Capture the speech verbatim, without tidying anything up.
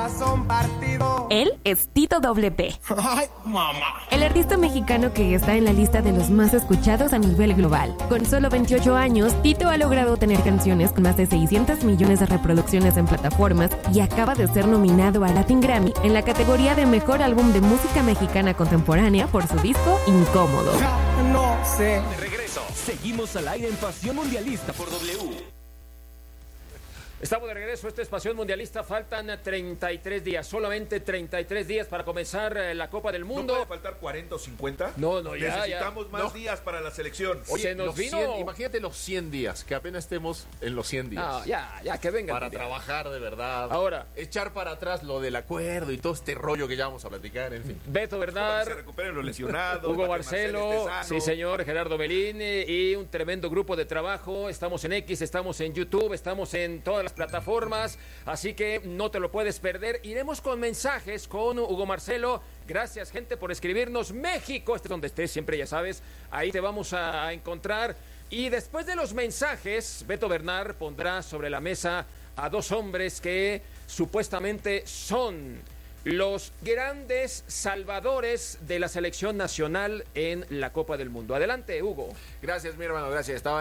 son partidos. Él es Tito Doble P. Ay, mamá. El artista mexicano que está en la lista de los más escuchados a nivel global. Con solo veintiocho años, Tito ha logrado tener canciones con más de seiscientos millones de reproducciones en plataformas y acaba de ser nominado a Latin Grammy en la categoría de Mejor Álbum de Música Mexicana Contemporánea por su disco Incómodo. Ya no sé. De regreso, seguimos al aire en Pasión Mundialista por W. Estamos de regreso, este es Pasión Mundialista, faltan treinta y tres días, solamente treinta y tres días para comenzar eh, la Copa del Mundo. ¿No puede faltar cuarenta o cincuenta? No, no, ya, Necesitamos ya. más No. días para la selección. Oye, se nos los vino. cien, imagínate los cien días, que apenas estemos en los cien días. No, ya, ya, que venga. Para trabajar de verdad. Ahora. Echar para atrás lo del acuerdo y todo este rollo que ya vamos a platicar, en fin. Beto Para que Bernard, se recuperen los lesionados. Hugo para que Marcelo Marcelo, esté sano. sí señor, Gerardo Belín eh, y un tremendo grupo de trabajo. Estamos en X, estamos en YouTube, estamos en todas las plataformas, así que no te lo puedes perder. Iremos con mensajes con Hugo Marcelo. Gracias, gente, por escribirnos. México, este es donde estés, siempre ya sabes, ahí te vamos a encontrar. Y después de los mensajes, Beto Bernard pondrá sobre la mesa a dos hombres que supuestamente son los grandes salvadores de la selección nacional en la Copa del Mundo. Adelante, Hugo. Gracias, mi hermano, gracias. Estaba